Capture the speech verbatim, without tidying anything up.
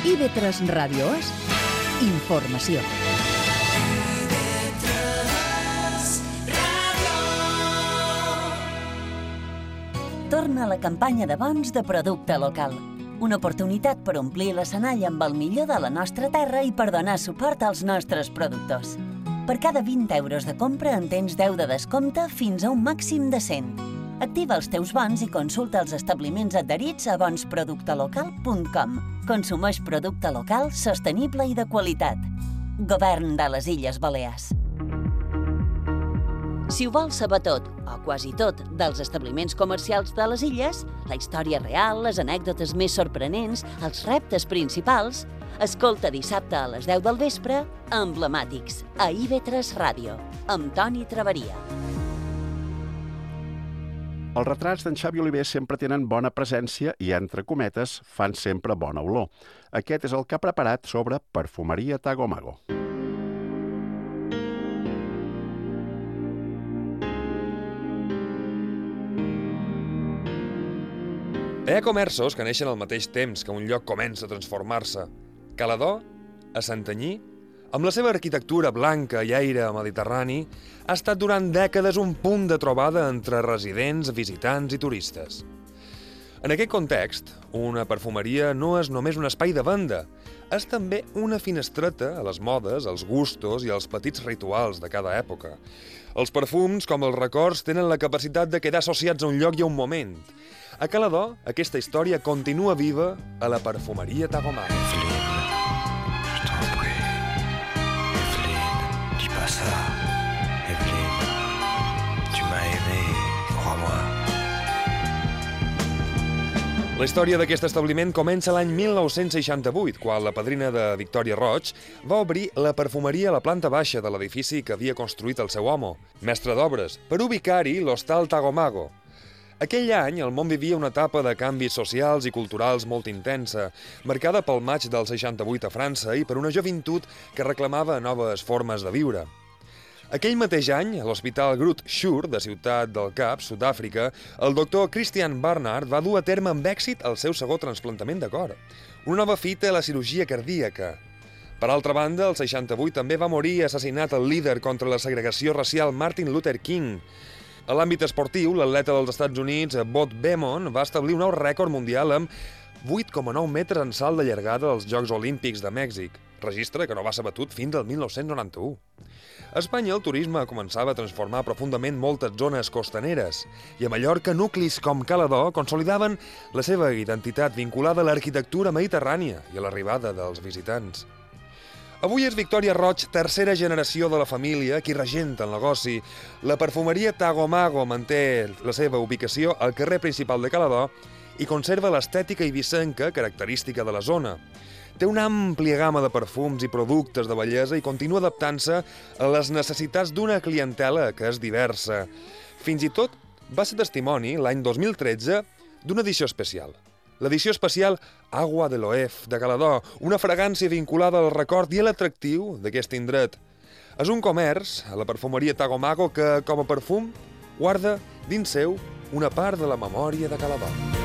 I V tres Ràdio és informació. Torna la campanya de bons de producte local. Una oportunitat per omplir l'escenari amb el millor de la nostra terra i per donar suport als nostres productors. Per cada vint euros de compra en tens deu de descompte fins a un màxim de cent. Activa els teus bons i consulta els establiments adherits a bons producte local punt com. Consumeix producte local, sostenible i de qualitat. Govern de les Illes Balears. Si ho vols saber tot, o quasi tot, dels establiments comercials de les illes, la història real, les anècdotes més sorprenents, els reptes principals, escolta dissabte a les deu del vespre Emblemàtics, a I V tres Ràdio, amb Toni Traveria. Els retrats d'en Xavi Oliver sempre tenen bona presència i, entre cometes, fan sempre bona olor. Aquest és el que ha preparat sobre perfumeria Tago Mago. Hi ha comerços que neixen al mateix temps que un lloc comença a transformar-se. Calador, a Santanyí, amb la seva arquitectura blanca i aire mediterrani, ha estat durant dècades un punt de trobada entre residents, visitants i turistes. En aquest context, una perfumeria no és només un espai de venda, és també una finestreta a les modes, als gustos i als petits rituals de cada època. Els perfums, com els records, tenen la capacitat de quedar associats a un lloc i a un moment. A Calador, aquesta història continua viva a la perfumeria Tago Mago. Evelyne, je t'en prie. Evelyne, dis pas ça. Evelyne, tu m'as aimé, crois-moi. La història d'aquest establiment comença l'any mil nou-cents seixanta-vuit, quan la padrina de Victòria Roig va obrir la perfumeria a la planta baixa de l'edifici que havia construït el seu home, mestre d'obres, per ubicar-hi l'hostal Tago Mago. Aquell any, el món vivia una etapa de canvis socials i culturals molt intensa, marcada pel maig del seixanta-vuit a França i per una joventut que reclamava noves formes de viure. Aquell mateix any, a l'Hospital Groote Schuur de Ciutat del Cap, Sud-àfrica, el doctor Christian Barnard va dur a terme amb èxit el seu segon trasplantament de cor, una nova fita a la cirurgia cardíaca. Per altra banda, el seixanta-vuit també va morir assassinat el líder contra la segregació racial Martin Luther King. A l'àmbit esportiu, l'atleta dels Estats Units, Bob Beamon, va establir un nou rècord mundial amb vuit coma nou metres en salt de llargada als Jocs Olímpics de Mèxic, registre que no va ser batut fins al mil nou-cents noranta-u. A Espanya, el turisme començava a transformar profundament moltes zones costaneres, i a Mallorca, nuclis com Calador consolidaven la seva identitat vinculada a l'arquitectura mediterrània i a l'arribada dels visitants. Avui és Victòria Roig, tercera generació de la família, qui regenta el negoci. La perfumeria Tago Mago manté la seva ubicació al carrer principal de Calador i conserva l'estètica eivissenca característica de la zona. Té una àmplia gamma de perfums i productes de bellesa i continua adaptant-se a les necessitats d'una clientela que és diversa. Fins i tot va ser testimoni, l'any dos mil tretze, d'una edició especial. L'edició especial Agua de l'Oef de Calador, una fragància vinculada al record i a l'atractiu d'aquest indret. És un comerç, a la perfumeria Tago Mago, que, com a perfum, guarda dins seu una part de la memòria de Calador.